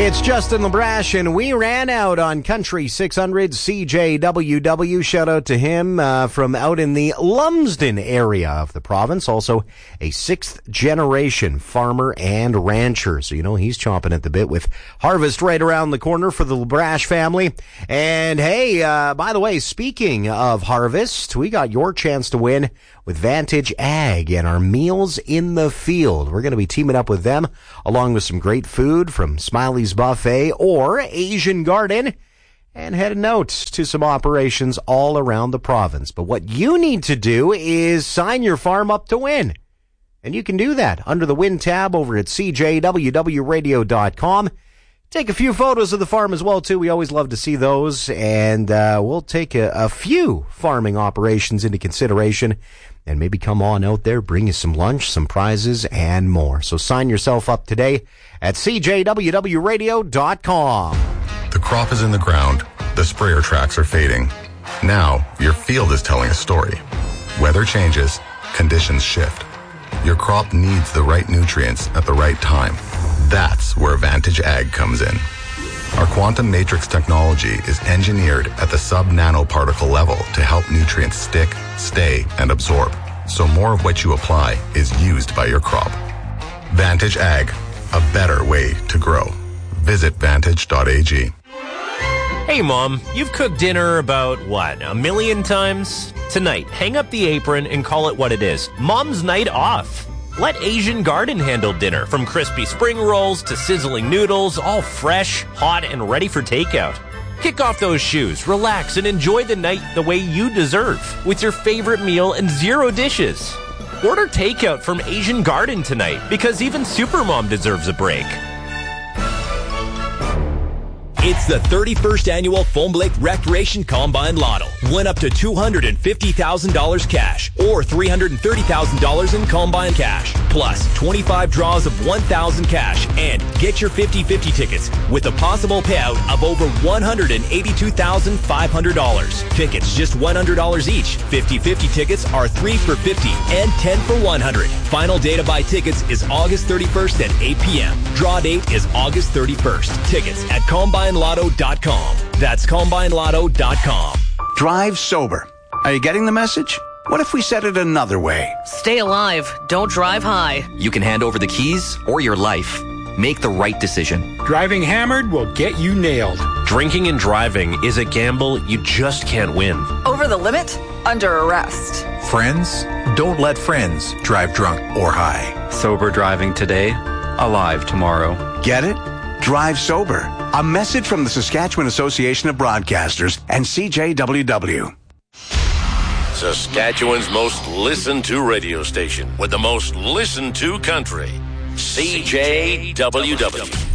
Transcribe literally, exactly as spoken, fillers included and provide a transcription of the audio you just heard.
It's Justin LaBrash, and we ran out on Country six hundred C J W W. Shout out to him uh, from out in the Lumsden area of the province. Also a sixth-generation farmer and rancher. So, you know, he's chomping at the bit with harvest right around the corner for the LaBrash family. And, hey, uh, by the way, speaking of harvest, we got your chance to win with Vantage Ag and our Meals in the Field. We're going to be teaming up with them along with some great food from Smiley's Buffet or Asian Garden and heading out to some operations all around the province. But what you need to do is sign your farm up to win. And you can do that under the Win tab over at c j w w radio dot com. Take a few photos of the farm as well, too. We always love to see those. And uh, we'll take a, a few farming operations into consideration and maybe come on out there, bring you some lunch, some prizes, and more. So sign yourself up today at c j w w radio dot com. The crop is in the ground. The sprayer tracks are fading. Now, your field is telling a story. Weather changes. Conditions shift. Your crop needs the right nutrients at the right time. That's where Vantage Ag comes in. Our quantum matrix technology is engineered at the sub-nanoparticle level to help nutrients stick, stay, and absorb, so more of what you apply is used by your crop. Vantage Ag, a better way to grow. Visit vantage dot a g. Hey, Mom, you've cooked dinner about, what, a million times? Tonight, hang up the apron and call it what it is. Mom's night off. Let Asian Garden handle dinner, from crispy spring rolls to sizzling noodles, all fresh, hot, and ready for takeout. Kick off those shoes, relax, and enjoy the night the way you deserve, with your favorite meal and zero dishes. Order takeout from Asian Garden tonight, because even Supermom deserves a break. It's the thirty-first Annual Foam Lake Recreation Combine Lotto. Win up to two hundred fifty thousand dollars cash or three hundred thirty thousand dollars in Combine cash. Plus, twenty-five draws of one thousand dollars cash and get your fifty-fifty tickets with a possible payout of over one hundred eighty-two thousand five hundred dollars. Tickets just one hundred dollars each. fifty-fifty tickets are three for fifty and ten for one hundred. Final day to buy tickets is August thirty-first at eight p.m. Draw date is August thirty-first. Tickets at combine lotto dot com. That's combine lotto dot com. Drive sober. Are you getting the message? What if we said it another way? Stay alive. Don't drive high. You can hand over the keys or your life. Make the right decision. Driving hammered will get you nailed. Drinking and driving is a gamble you just can't win. Over the limit? Under arrest. Friends? Don't let friends drive drunk or high. Sober driving today, alive tomorrow. Get it? Drive sober. A message from the Saskatchewan Association of Broadcasters and C J W W. Saskatchewan's most listened to radio station with the most listened to country. C J W W.